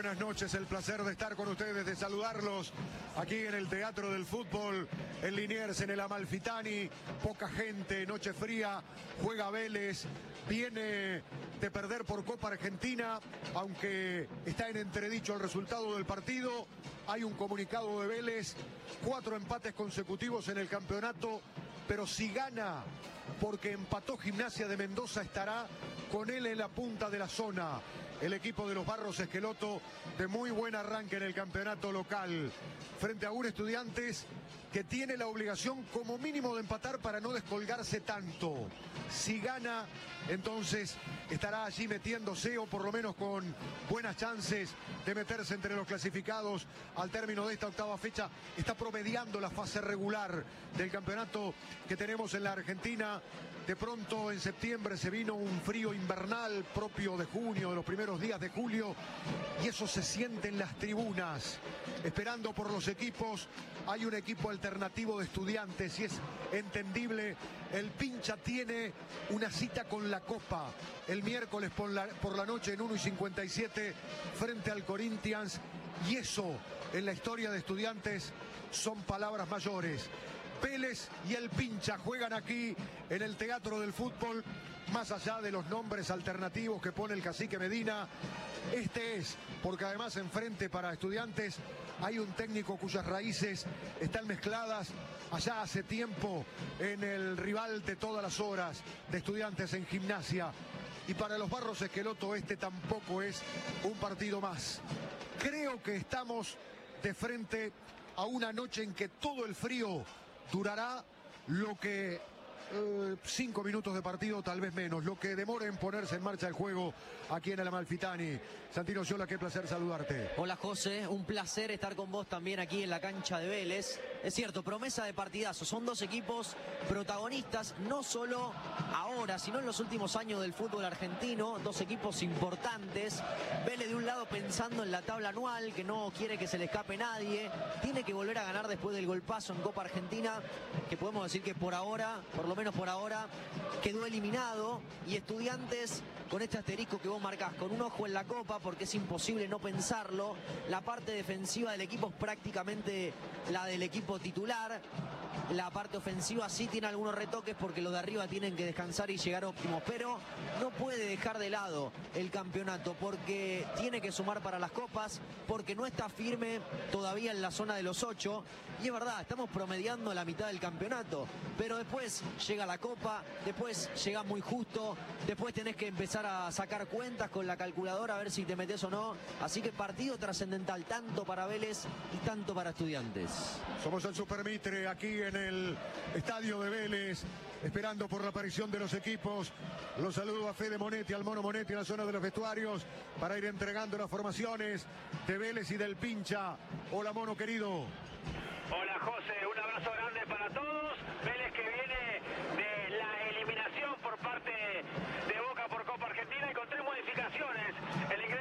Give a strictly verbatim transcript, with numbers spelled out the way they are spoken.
buenas noches, el placer de estar con ustedes, de saludarlos aquí en el Teatro del Fútbol, en Liniers, en el Amalfitani. Poca gente, noche fría, juega Vélez, viene de perder por Copa Argentina, aunque está en entredicho el resultado del partido. Hay un comunicado de Vélez, cuatro empates consecutivos en el campeonato, pero si gana, porque empató Gimnasia de Mendoza, estará con él en la punta de la zona. El equipo de los Barros Esqueloto de muy buen arranque en el campeonato local, frente a un Estudiantes que tiene la obligación como mínimo de empatar para no descolgarse tanto. Si gana, entonces estará allí metiéndose, o por lo menos con buenas chances de meterse entre los clasificados al término de esta octava fecha. Está promediando la fase regular del campeonato que tenemos en la Argentina. De pronto en septiembre se vino un frío invernal propio de junio, de los primeros días de julio, y eso se siente en las tribunas. Esperando por los equipos, hay un equipo alternativo de Estudiantes y es entendible. El Pincha tiene una cita con la Copa el miércoles por la, por la noche en uno y cincuenta y siete frente al Corinthians, y eso en la historia de Estudiantes son palabras mayores. Vélez y el Pincha juegan aquí en el Teatro del Fútbol, más allá de los nombres alternativos que pone el cacique Medina. Este es, porque además enfrente para Estudiantes hay un técnico cuyas raíces están mezcladas allá hace tiempo en el rival de todas las horas de Estudiantes en Gimnasia. Y para los Barros Esqueloto este tampoco es un partido más. Creo que estamos de frente a una noche en que todo el frío durará lo que eh, cinco minutos de partido, tal vez menos, lo que demore en ponerse en marcha el juego aquí en el Amalfitani. Santino Sciola, qué placer saludarte. Hola José, un placer estar con vos también aquí en la cancha de Vélez. Es cierto, promesa de partidazo, son dos equipos protagonistas, no solo ahora, sino en los últimos años del fútbol argentino, dos equipos importantes. Vélez de un lado pensando en la tabla anual, que no quiere que se le escape nadie, tiene que volver a ganar después del golpazo en Copa Argentina, que podemos decir que por ahora, por lo menos por ahora, quedó eliminado. Y Estudiantes, con este asterisco que vos marcás, con un ojo en la Copa, porque es imposible no pensarlo. La parte defensiva del equipo es prácticamente la del equipo titular. La parte ofensiva sí tiene algunos retoques porque los de arriba tienen que descansar y llegar óptimos, pero no puede dejar de lado el campeonato porque tiene que sumar para las copas, porque no está firme todavía en la zona de los ocho. Y es verdad, estamos promediando la mitad del campeonato, pero después llega la copa, después llega muy justo, después tenés que empezar a sacar cuentas con la calculadora a ver si te metes o no. Así que partido trascendental tanto para Vélez y tanto para Estudiantes. Somos el Supermitre aquí en el estadio de Vélez, esperando por la aparición de los equipos. Los saludo a Fede Monetti, al Mono Monetti en la zona de los vestuarios para ir entregando las formaciones de Vélez y del Pincha. Hola Mono querido. Hola José, un abrazo grande para todos. Vélez que viene de la eliminación por parte de Boca por Copa Argentina y con tres modificaciones. El ingreso